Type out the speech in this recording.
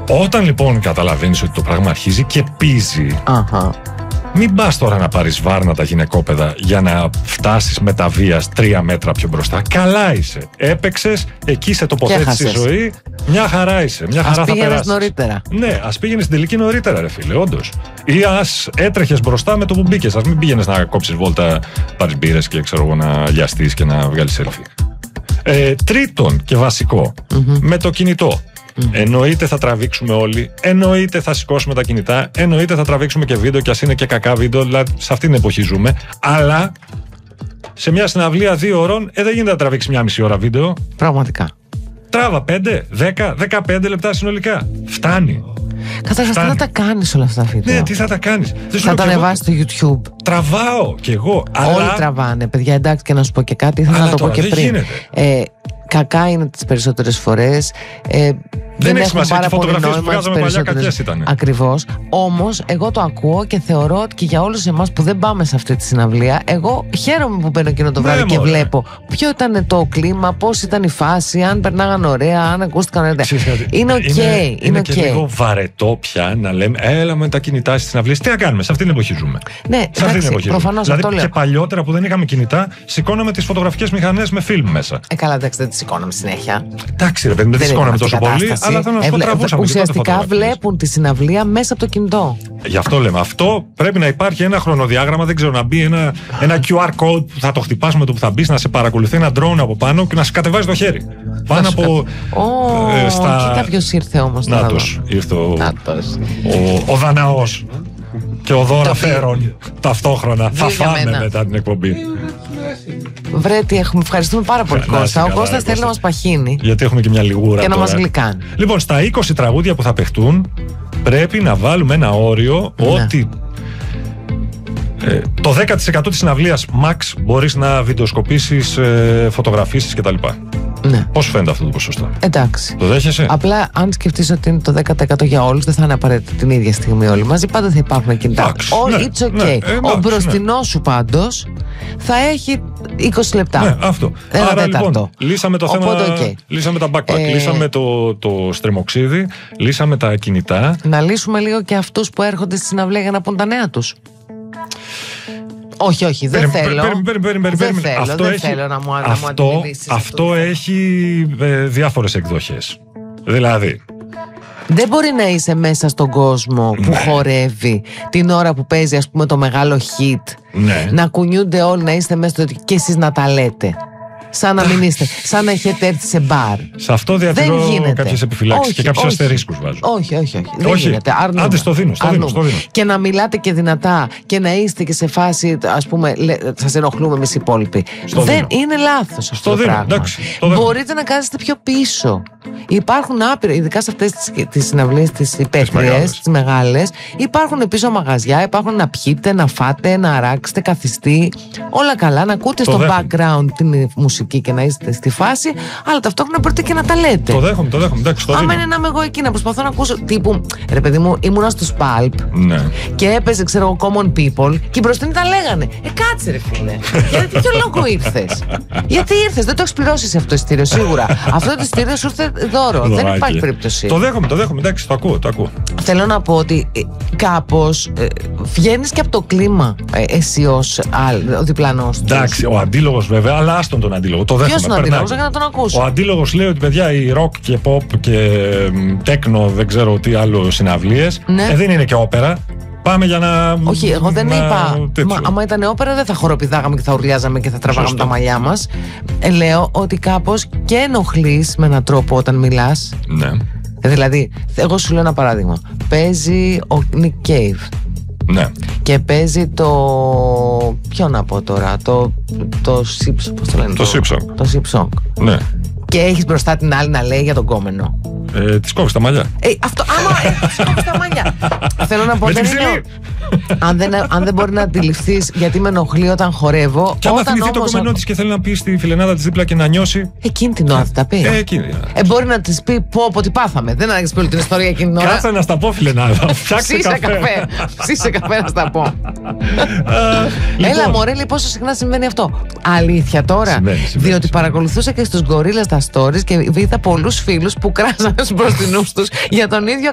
Όταν λοιπόν καταλαβαίνεις ότι το πράγμα αρχίζει και πίζει, μην πας τώρα να πάρεις βάρνα τα γυναικόπαιδα για να φτάσεις με τα βίας 3 μέτρα πιο μπροστά. Καλά είσαι. Έπαιξες, εκεί σε τοποθέτησε η ζωή. Μια χαρά είσαι. Μια χαρά θα περάσεις. Νωρίτερα. Ναι, ας πήγαινες στην τελική νωρίτερα, ρε φίλε, όντως. Ή ας έτρεχες μπροστά με το που μπήκες. Ας μην πήγαινες να κόψεις βόλτα, πάρεις μπύρες και ξέρω εγώ να λιαστείς και να βγάλεις selfie. Τρίτον και βασικό, με το κινητό. Εννοείται θα τραβήξουμε όλοι, εννοείται θα σηκώσουμε τα κινητά, εννοείται θα τραβήξουμε και βίντεο, κι ας είναι και κακά βίντεο, δηλαδή σε αυτήν την εποχή ζούμε. Αλλά σε μια συναυλία 2 ώρων δεν γίνεται να τραβήξει 1,5 ώρα βίντεο. Πραγματικά. Τράβα 5, 10, 15 λεπτά συνολικά. Φτάνει. Καταρχάς, τι θα τα κάνεις όλα αυτά τα βίντεο? Ναι, τι θα τα κάνεις? Θα τα ανεβάσεις στο YouTube? Τραβάω κι εγώ. Όλοι τραβάνε, παιδιά, εντάξει, και να σου πω και κάτι, ήθελα να το πω και πριν. Κακά είναι τις περισσότερες φορές. Δεν έχει έχουν πάρα πολύ νόημα τις περισσότερες. Ακριβώς. Όμως εγώ το ακούω και θεωρώ ότι και για όλους εμάς που δεν πάμε σε αυτή τη συναυλία, εγώ χαίρομαι που μπαίνω εκείνο το βράδυ και βλέπω ποιο ήταν το κλίμα, πώς ήταν η φάση, αν περνάγαν ωραία, αν ακούστηκαν ωραία. Είναι οκ. Είναι και λίγο βαρετό πια να λέμε έλα με τα κινητά στις συναυλίες. Τι να κάνουμε, σε αυτήν την εποχή ζούμε. Ναι, προφανώς αυτό λέω. Δηλαδή και παλιότερα που δεν είχαμε κινητά, σηκώναμε τις φωτογραφικές μηχανές με φιλμ μέσα. Καλά, εντάξει, δεν τις σηκώναμε συνέχεια. Εντάξει, ρε παιδί, δεν τις σηκώναμε τόσο πολύ. Αλλά θα μας το τραβούσαμε. Ουσιαστικά βλέπουν τη συναυλία μέσα από το κινητό. Γι' αυτό λέμε. Αυτό πρέπει να υπάρχει ένα χρονοδιάγραμμα. Δεν ξέρω, να μπει ένα QR code που θα το χτυπάς με το που θα μπει, να σε παρακολουθεί ένα drone από πάνω και να σε κατεβάζει το χέρι. Πάνω από. Κοίτα ποιος ήρθε όμως. Νάτος. Ήρθε ο Δαναός. Και ο Δώρα φέρον ταυτόχρονα. Θα φάμε μετά την εκπομπή. Βρέτη, ευχαριστούμε πάρα πολύ, Κώστα. Ο Κώστας θέλει να μας παχύνει. Γιατί έχουμε και μια λιγούρα. Και να μας γλυκάνει. Λοιπόν, στα 20 τραγούδια που θα παιχτούν, πρέπει να βάλουμε ένα όριο ότι το 10% της συναυλίας max μπορείς να βιντεοσκοπήσεις, φωτογραφίσεις κτλ. Ναι. Πώς φαίνεται αυτό το ποσοστό? Εντάξει. Το δέχεσαι? Απλά αν σκεφτείς ότι είναι το 10% για όλους, δεν θα είναι απαραίτητα την ίδια στιγμή όλοι μαζί. Πάντα θα υπάρχουν κινητά. It's okay. Ο μπροστινός σου πάντως θα έχει 20 λεπτά. Ναι, αυτό. Άρα λοιπόν, λύσαμε το θέμα. Λύσαμε τα backpack, λύσαμε το στρεμοξίδι, λύσαμε τα κινητά. Να λύσουμε λίγο και αυτούς που έρχονται στη συναυλία για να πούν τα νέα τους. Όχι, δεν θέλω. Δεν θέλω να μου αντιλήσεις. Αυτό έχει διάφορες εκδοχές. Δηλαδή, δεν μπορεί να είσαι μέσα στον κόσμο που χορεύει την ώρα που παίζει, ας πούμε, το μεγάλο hit. Να κουνιούνται όλοι, να είστε μέσα στο και εσείς να τα λέτε. Σαν να μην είστε, σαν να έχετε έρθει σε μπαρ. Σε αυτό διατηρώ κάποιες επιφυλάξεις και κάποιους αστερίσκους βάζω. Όχι. Δεν γίνεται. Άντε, στο δίνω. Και να μιλάτε και δυνατά και να είστε και σε φάση, ας πούμε, σας ενοχλούμε εμείς οι υπόλοιποι. Δεν είναι λάθος αυτό το πράγμα. Μπορείτε να κάθεστε πιο πίσω. Υπάρχουν άπειρα, ειδικά σε αυτές τις συναυλίες, τις υπαίθριες, τις μεγάλες, υπάρχουν πίσω μαγαζιά, υπάρχουν να πιείτε, να φάτε, να αράξετε, καθιστεί. Όλα καλά, να ακούτε στο background την μουσική και να είστε στη φάση, αλλά ταυτόχρονα μπορείτε και να τα λέτε. Το δέχομαι. Άμα είναι να είμαι εγώ εκεί να προσπαθώ να ακούσω τύπου, ρε παιδί μου, ήμουνα στο Spalp και έπαιζε, ξέρω εγώ, Common People και οι μπροστινοί τα λέγανε. Κάτσε, ρε φίλε. Γιατί ποιο λόγο ήρθες? Γιατί ήρθες? Δεν το έχεις πληρώσει αυτό το ειστήριο, σίγουρα. Αυτό το ειστήριο σου ήρθε δώρο. Δεν υπάρχει περίπτωση. Το δέχομαι. Εντάξει, το ακούω. Θέλω να πω ότι κάπως βγαίνεις και από το κλίμα εσύ ως ο διπλανός του. Εντάξει, ο αντίλογος βέβαια, αλλά άστον τον αντίλογο. Το δέχομαι. Ποιος είναι ο αντίλογος, για να τον ακούσω? Ο αντίλογος λέει ότι παιδιά, η rock και pop και techno, δεν ξέρω τι άλλο συναυλίες, δεν είναι και όπερα. Πάμε για να. Όχι, εγώ δεν είπα. Άμα ήταν όπερα, δεν θα χοροπηδάγαμε και θα ουρλιάζαμε και θα τραβάγαμε τα μαλλιά μας. Λέω ότι κάπως και ενοχλείς με έναν τρόπο όταν μιλάς. Ναι. Δηλαδή, εγώ σου λέω ένα παράδειγμα. Παίζει ο Nick Cave. Ναι. Και παίζει το. Ποιο να πω τώρα, το Simpson. Πώς το λένε? Το Simpson. Ναι. Και έχεις μπροστά την άλλη να λέει για τον κόμενο. Της κόβεις τα μαλλιά. Αυτό, της κόβεις τα μαλλιά. Θέλω να πω, αν δεν μπορεί να αντιληφθείς γιατί με ενοχλεί όταν χορεύω. Και άμα θυμηθεί το κόμενό της και θέλει να πει στη φιλενάδα της δίπλα και να νιώσει. Εκείνη την ώρα θα τα πει. Μπορεί να της πει πω τι πάθαμε. Δεν έχεις πει όλη την ιστορία εκείνη την ώρα. Κάτσε να στα πω, φιλενάδα. Φτιάξε καφέ. Ψήσε καφέ να στα πω. Έλα μωρέ, λοιπόν, πόσο συχνά συμβαίνει αυτό? Αλήθεια τώρα? Διότι παρακολουθούσα και στους γκορίλες τα stories και είδα πολλούς φίλους που κράζανε στους μπροστινούς τους για τον ίδιο